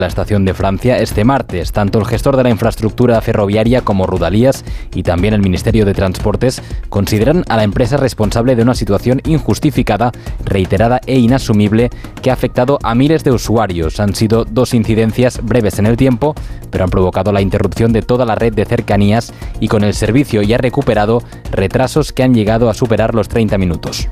la estación de Francia este martes. Tanto el gestor de la infraestructura ferroviaria como Rodalías y también el Ministerio de Transportes consideran a la empresa responsable de una situación injustificada, reiterada e inasumible que ha afectado a miles de usuarios. Han sido 2 incidencias breves en el tiempo, pero han provocado la interrupción de toda la red de cercanías y con el servicio ya recuperado retrasos que han llegado a superar los 30 minutos.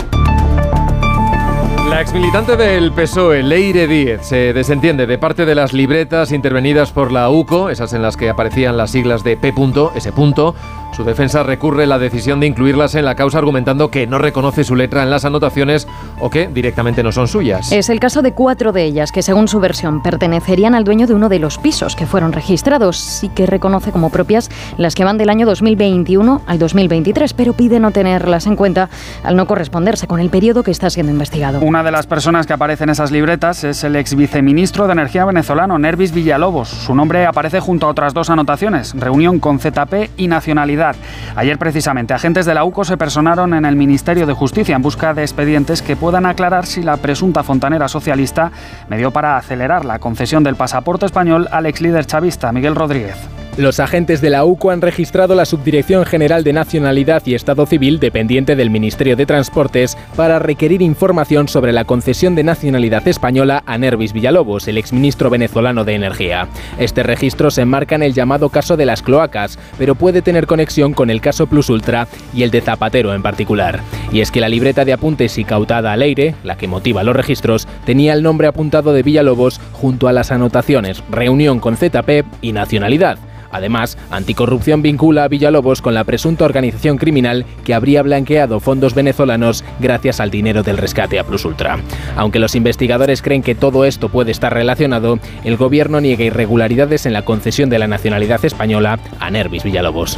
La exmilitante del PSOE, Leire Díez, se desentiende de parte de las libretas intervenidas por la UCO, esas en las que aparecían las siglas de P.S. Su defensa recurre la decisión de incluirlas en la causa argumentando que no reconoce su letra en las anotaciones o que directamente no son suyas. Es el caso de 4 de ellas que, según su versión, pertenecerían al dueño de uno de los pisos que fueron registrados. Sí que reconoce como propias las que van del año 2021 al 2023, pero pide no tenerlas en cuenta al no corresponderse con el periodo que está siendo investigado. Una de las personas que aparece en esas libretas es el ex viceministro de Energía venezolano, Nervis Villalobos. Su nombre aparece junto a otras 2 anotaciones, reunión con ZP y nacionalidad. Ayer, precisamente, agentes de la UCO se personaron en el Ministerio de Justicia en busca de expedientes que puedan aclarar si la presunta fontanera socialista medió para acelerar la concesión del pasaporte español al ex líder chavista, Miguel Rodríguez. Los agentes de la UCO han registrado la Subdirección General de Nacionalidad y Estado Civil, dependiente del Ministerio de Transportes, para requerir información sobre la concesión de nacionalidad española a Nervis Villalobos, el exministro venezolano de Energía. Este registro se enmarca en el llamado caso de las cloacas, pero puede tener conexión con el caso Plus Ultra y el de Zapatero en particular. Y es que la libreta de apuntes incautada a Leire, la que motiva los registros, tenía el nombre apuntado de Villalobos junto a las anotaciones reunión con ZP y nacionalidad. Además, Anticorrupción vincula a Villalobos con la presunta organización criminal que habría blanqueado fondos venezolanos gracias al dinero del rescate a Plus Ultra. Aunque los investigadores creen que todo esto puede estar relacionado, el gobierno niega irregularidades en la concesión de la nacionalidad española a Nervis Villalobos.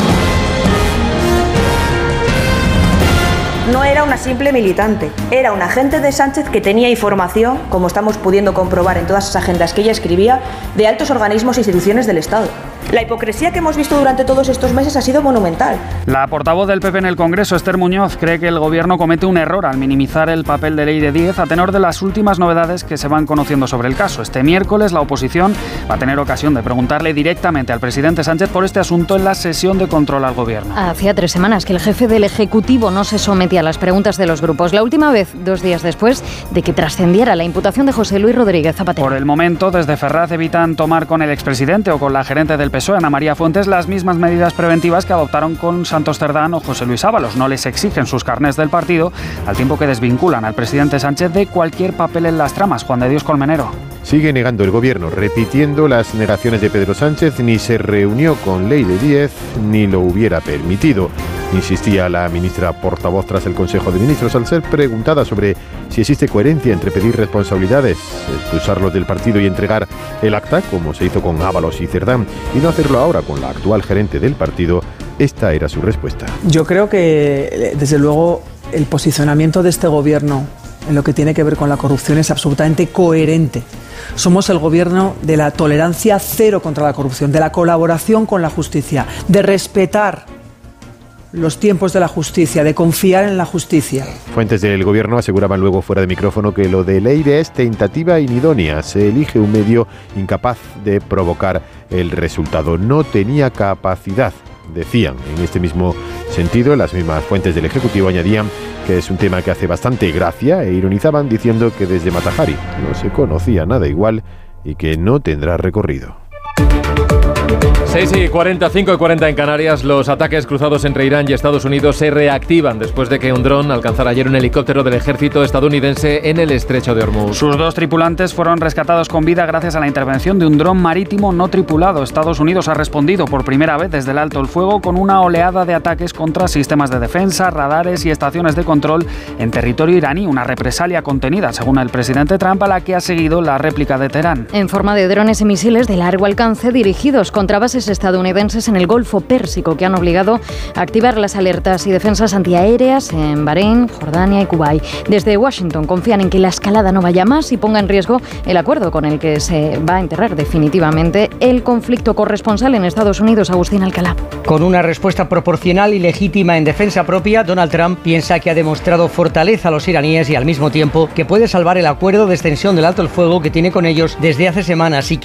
No era una simple militante, era un agente de Sánchez que tenía información, como estamos pudiendo comprobar en todas esas agendas que ella escribía, de altos organismos e instituciones del Estado. La hipocresía que hemos visto durante todos estos meses ha sido monumental. La portavoz del PP en el Congreso, Esther Muñoz, cree que el Gobierno comete un error al minimizar el papel de Leire Díez a tenor de las últimas novedades que se van conociendo sobre el caso. Este miércoles la oposición va a tener ocasión de preguntarle directamente al presidente Sánchez por este asunto en la sesión de control al Gobierno. Hacía 3 semanas que el jefe del Ejecutivo no se sometía a las preguntas de los grupos. La última vez, 2 días después de que trascendiera la imputación de José Luis Rodríguez Zapatero. Por el momento, desde Ferraz evitan tomar con el expresidente o con la gerente del PSOE, Ana María Fuentes, las mismas medidas preventivas que adoptaron con Santos Cerdán o José Luis Ábalos. No les exigen sus carnés del partido, al tiempo que desvinculan al presidente Sánchez de cualquier papel en las tramas. Juan de Dios Colmenero. Sigue negando el gobierno, repitiendo las negaciones de Pedro Sánchez, ni se reunió con Leire Díez, ni lo hubiera permitido. Insistía la ministra portavoz tras el Consejo de Ministros al ser preguntada sobre si existe coherencia entre pedir responsabilidades, expulsarlos del partido y entregar el acta, como se hizo con Ábalos y Cerdán, y no hacerlo ahora con la actual gerente del partido. Esta era su respuesta. Yo creo que, desde luego, el posicionamiento de este gobierno en lo que tiene que ver con la corrupción es absolutamente coherente. Somos el gobierno de la tolerancia cero contra la corrupción, de la colaboración con la justicia, de respetar los tiempos de la justicia, de confiar en la justicia. Fuentes del gobierno aseguraban luego fuera de micrófono que lo de Leire es tentativa inidónea. Se elige un medio incapaz de provocar el resultado. No tenía capacidad, decían. En este mismo sentido, las mismas fuentes del Ejecutivo añadían que es un tema que hace bastante gracia e ironizaban diciendo que desde Matajari no se conocía nada igual y que no tendrá recorrido. 6:40, 5:40 en Canarias. Los ataques cruzados entre Irán y Estados Unidos se reactivan después de que un dron alcanzara ayer un helicóptero del ejército estadounidense en el estrecho de Hormuz. Sus 2 tripulantes fueron rescatados con vida gracias a la intervención de un dron marítimo no tripulado. Estados Unidos ha respondido por primera vez desde el alto el fuego con una oleada de ataques contra sistemas de defensa, radares y estaciones de control en territorio iraní. Una represalia contenida, según el presidente Trump, a la que ha seguido la réplica de Teherán. En forma de drones y misiles de largo alcance dirigidos contra bases estadounidenses en el Golfo Pérsico, que han obligado a activar las alertas y defensas antiaéreas en Bahrein, Jordania y Kuwait. Desde Washington confían en que la escalada no vaya más y ponga en riesgo el acuerdo con el que se va a enterrar definitivamente el conflicto. Corresponsal en Estados Unidos, Agustín Alcalá. Con una respuesta proporcional y legítima en defensa propia, Donald Trump piensa que ha demostrado fortaleza a los iraníes y al mismo tiempo que puede salvar el acuerdo de extensión del alto el fuego que tiene con ellos desde hace semanas y que